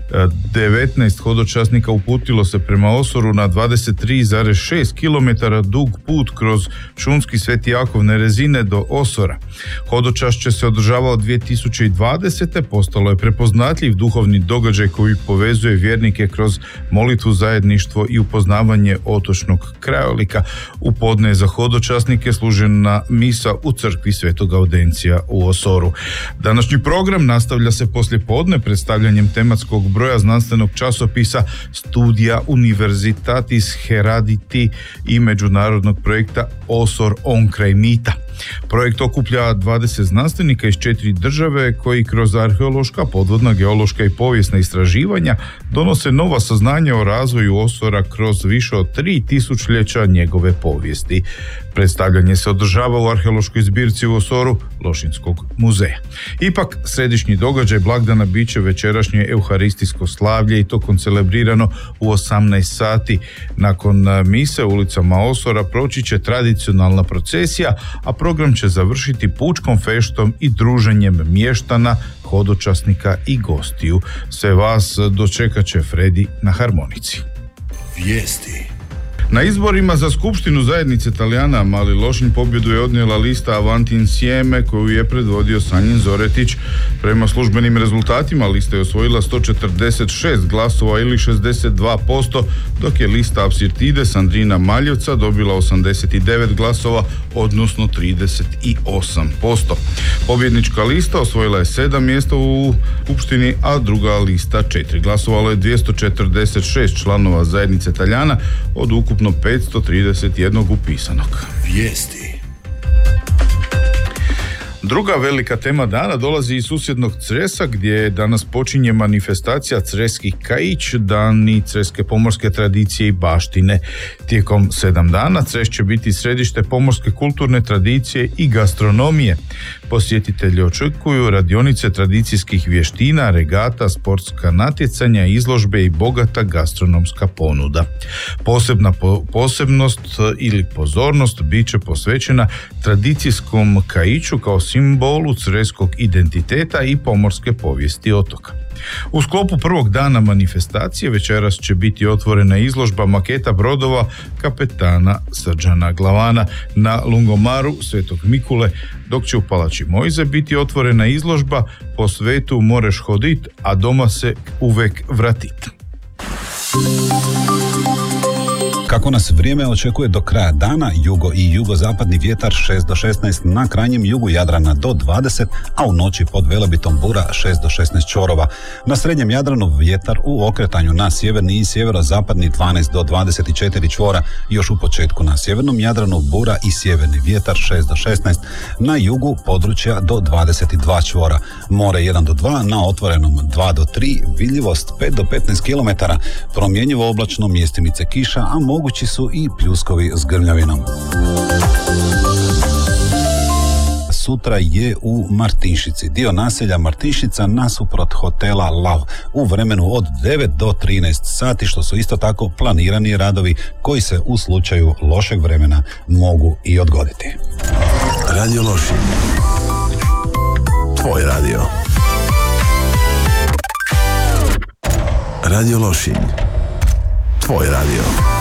19 hodočasnika uputilo se prema Osoru na 23,6 km dug put kroz šumski Sveti Jakov Nerezine do Osora. Hodočašće se održavao 2020. Postalo je prepoznatljiv duhovni događaj koji povezuje vjernike kroz molitvu, zajedništvo i upoznavanje otočnog krajolika. U podne za hodočasnike služena misa u crkvi Svetog Audencija u Osoru. Današnji program nastavlja se poslije podne predstavljanjem tematskog broja znanstvenog časopisa Studia Universitatis Hereditatis i međunarodnog projekta Osor onkraj mita. Projekt okuplja 20 znanstvenika iz 4 države koji kroz arheološka, podvodna, geološka i povijesna istraživanja donose nova saznanja o razvoju Osora kroz više od 3 tisućljeća njegove povijesti. Predstavljanje se održava u arheološkoj zbirci u Osoru Lošinjskog muzeja. Ipak, središnji događaj blagdana bit će večerašnje euharistijsko slavlje i to koncelebrirano u 18 sati. Nakon mise ulicama Osora proći će tradicionalna procesija, a program će završiti pučkom feštom i druženjem mještana, hodočasnika i gostiju. Sve vas dočekat će Fredi na harmonici. Vijesti. Na izborima za skupštinu zajednice Talijana Mali Lošinj pobjedu je odnijela lista Avanti Insieme koju je predvodio Sanjin Zoretić. Prema službenim rezultatima lista je osvojila 146 glasova ili 62%, dok je lista Apsirtide Sandrina Maljevca dobila 89 glasova, odnosno 38%. Pobjednička lista osvojila je 7 mjesta u skupštini, a druga lista 4. Glasovalo je 246 članova zajednice Talijana od ukupno 531 upisanog. Vijesti. Druga velika tema dana dolazi iz susjednog Cresa, gdje danas počinje manifestacija Creski Kaić, dani creske pomorske tradicije i baštine. Tijekom 7 dana Cres će biti središte pomorske kulturne tradicije i gastronomije. Posjetitelji očekuju radionice tradicijskih vještina, regata, sportska natjecanja, izložbe i bogata gastronomska ponuda. Posebna posebnost ili pozornost bit će posvećena tradicijskom kaiću kao simbolu creskog identiteta i pomorske povijesti otoka. U sklopu prvog dana manifestacije večeras će biti otvorena izložba maketa brodova kapetana Srđana Glavana na lungomaru Svetog Mikule, dok će u Palači Mojze biti otvorena izložba Po svetu moreš hodit, a doma se uvek vratit. Kako nas vrijeme očekuje do kraja dana, jugo i jugozapadni vjetar 6 do 16, na krajnjem jugu Jadrana do 20, a u noći pod Velebitom bura 6 do 16 čorova. Na srednjem Jadranu vjetar u okretanju na sjeverni i sjeverozapadni 12 do 24 čvora, još u početku na sjevernom Jadranu bura i sjeverni vjetar 6 do 16, na jugu područja do 22 čvora. More 1 do 2, na otvorenom 2 do 3, vidljivost 5 do 15 km, promjenjivo oblačno, mjestimice kiša, a mogući su i pljuskovi s grmljavinom. Sutra je u Martinšici. Dio naselja Martinšica nasuprot hotela Lav u vremenu od 9 do 13 sati, što su isto tako planirani radovi koji se u slučaju lošeg vremena mogu i odgoditi. Radio Lošinj. Tvoj radio. Radio Lošinj. Tvoj radio.